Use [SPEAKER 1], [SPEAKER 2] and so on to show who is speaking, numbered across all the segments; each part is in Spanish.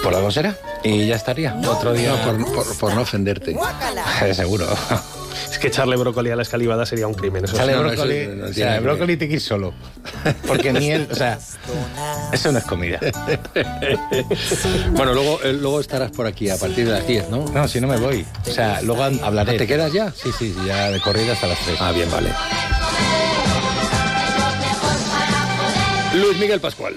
[SPEAKER 1] Por algo será. Y ya estaría. Otro día.
[SPEAKER 2] No, por no ofenderte.
[SPEAKER 1] Seguro.
[SPEAKER 3] Es que echarle brócoli a la escalivada sería un crimen. Eso
[SPEAKER 1] Echarle
[SPEAKER 3] sí.
[SPEAKER 1] brócoli,
[SPEAKER 2] no
[SPEAKER 1] o
[SPEAKER 2] tiene
[SPEAKER 1] sea,
[SPEAKER 2] que
[SPEAKER 1] el brócoli te quieres solo. Porque ni él, o sea, eso no es comida.
[SPEAKER 2] Bueno, luego estarás por aquí a partir de las 10, ¿no?
[SPEAKER 1] No, si no me voy. O sea, luego hablaré.
[SPEAKER 2] ¿Te quedas ya?
[SPEAKER 1] Sí, ya de corrida hasta las 3.
[SPEAKER 2] Ah, bien, vale. Luis Miguel Pascual.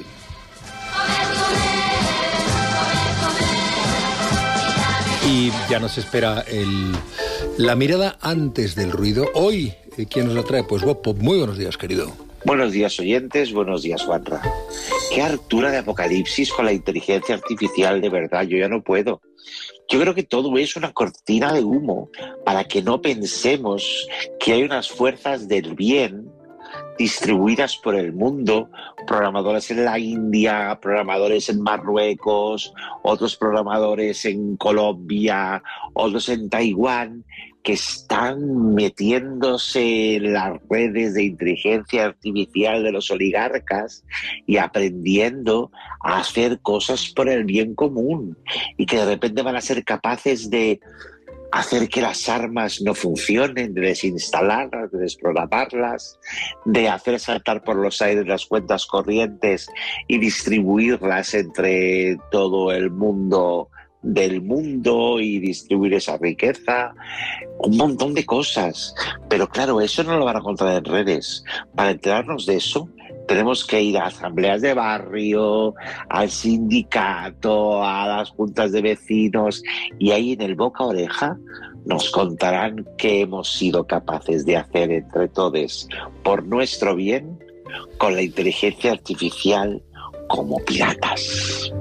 [SPEAKER 2] Y ya nos espera la mirada antes del ruido. Hoy, ¿quién nos la trae? Pues Bob Pop. Muy buenos días, querido.
[SPEAKER 4] Buenos días, oyentes. Buenos días, Juanra. Qué hartura de apocalipsis con la inteligencia artificial, de verdad. Yo ya no puedo. Yo creo que todo es una cortina de humo para que no pensemos que hay unas fuerzas del bien distribuidas por el mundo, programadores en la India, programadores en Marruecos, otros programadores en Colombia, otros en Taiwán, que están metiéndose en las redes de inteligencia artificial de los oligarcas y aprendiendo a hacer cosas por el bien común, y que de repente van a ser capaces de hacer que las armas no funcionen, de desinstalarlas, de desprogramarlas, de hacer saltar por los aires las cuentas corrientes y distribuirlas entre todo el mundo del mundo y distribuir esa riqueza, un montón de cosas. Pero claro, eso no lo van a encontrar en redes. Para enterarnos de eso, tenemos que ir a asambleas de barrio, al sindicato, a las juntas de vecinos, y ahí en el boca a oreja nos contarán qué hemos sido capaces de hacer entre todos por nuestro bien con la inteligencia artificial como piratas.